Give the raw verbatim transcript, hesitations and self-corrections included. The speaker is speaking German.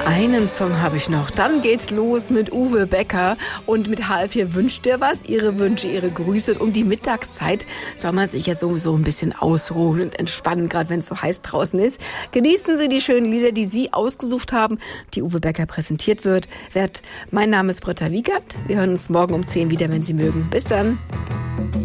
Einen Song habe ich noch. Dann geht's los mit Uwe Becker und mit H L vier wünscht dir was. Ihre Wünsche, Ihre Grüße. Und um die Mittagszeit soll man sich ja sowieso ein bisschen ausruhen und entspannen, gerade wenn es so heiß draußen ist. Genießen Sie die schönen Lieder, die Sie ausgesucht haben, die Uwe Becker präsentiert wird. Wird. Mein Name ist Britta Wiegand. Wir hören uns morgen um zehn wieder, wenn Sie mögen. Bis dann.